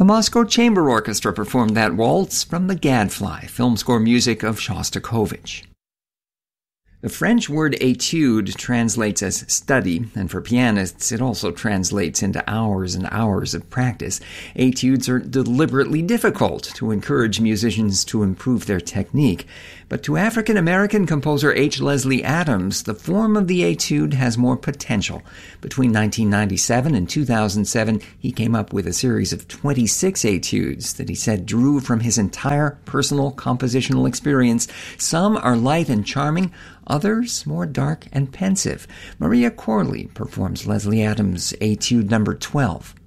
The Moscow Chamber Orchestra performed that waltz from The Gadfly, film score music of Shostakovich. The French word étude translates as study, and for pianists it also translates into hours and hours of practice. Études are deliberately difficult to encourage musicians to improve their technique. But to African-American composer H. Leslie Adams, the form of the étude has more potential. Between 1997 and 2007, he came up with a series of 26 études that he said drew from his entire personal compositional experience. Some are light and charming, others more dark and pensive. Maria Corley performs Leslie Adams' Etude number 12.